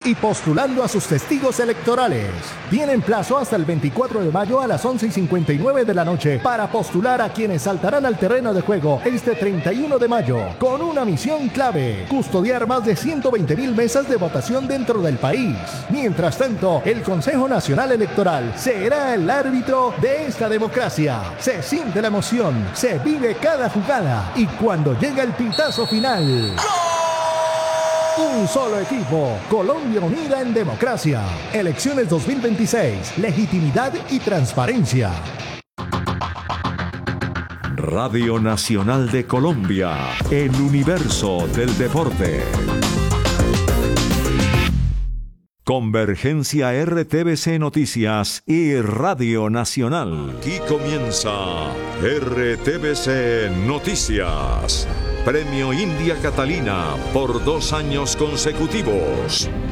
y postulando a sus testigos electorales. Tienen plazo hasta el 24 de mayo a las 11:59 de la noche para postular a quienes saltarán al terreno de juego este 31 de mayo con una misión clave: custodiar más de 120.000 mesas de votación dentro del país. Mientras tanto, el Consejo Nacional Electoral será el árbitro de esta democracia. Se siente la emoción, se vive cada jugada y cuando llega el pitazo final... Un solo equipo, Colombia unida en democracia. Elecciones 2026, legitimidad y transparencia. Radio Nacional de Colombia, el universo del deporte. Convergencia RTBC Noticias y Radio Nacional. Aquí comienza RTBC Noticias. Premio India Catalina por 2 años consecutivos.